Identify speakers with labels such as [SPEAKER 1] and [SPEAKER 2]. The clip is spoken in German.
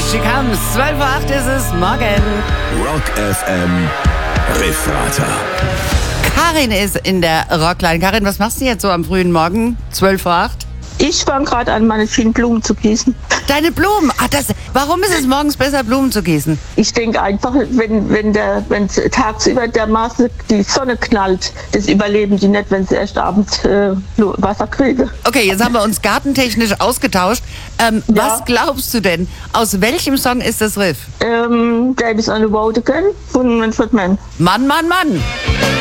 [SPEAKER 1] she comes. 12:08 ist es, morgen.
[SPEAKER 2] Rock FM Refrata.
[SPEAKER 1] Karin ist in der Rockline. Karin, was machst du jetzt so am frühen Morgen? 12:08?
[SPEAKER 3] Ich fange gerade an, meine vielen Blumen zu gießen.
[SPEAKER 1] Deine Blumen? Warum ist es morgens besser, Blumen zu gießen?
[SPEAKER 3] Ich denke einfach, wenn tagsüber dermaßen die Sonne knallt, das überleben die nicht, wenn sie erst abends Wasser kriegen.
[SPEAKER 1] Okay, jetzt haben wir uns gartentechnisch ausgetauscht. Was glaubst du denn? Aus welchem Song ist das Riff?
[SPEAKER 3] Davis on the Road Again von Manfred Mann.
[SPEAKER 1] Mann, Mann, Mann!